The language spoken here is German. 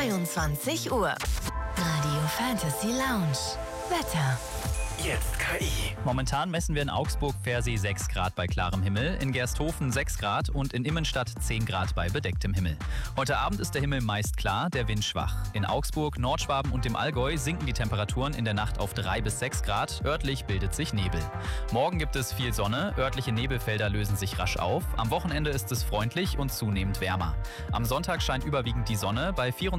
22 Uhr. Radio Fantasy Lounge. Wetter. Jetzt KI. Momentan messen wir in Augsburg-Pfersee 6 Grad bei klarem Himmel, in Gersthofen 6 Grad und in Immenstadt 10 Grad bei bedecktem Himmel. Heute Abend ist der Himmel meist klar, der Wind schwach. In Augsburg, Nordschwaben und dem Allgäu sinken die Temperaturen in der Nacht auf 3 bis 6 Grad, örtlich bildet sich Nebel. Morgen gibt es viel Sonne, örtliche Nebelfelder lösen sich rasch auf. Am Wochenende ist es freundlich und zunehmend wärmer. Am Sonntag scheint überwiegend die Sonne bei 24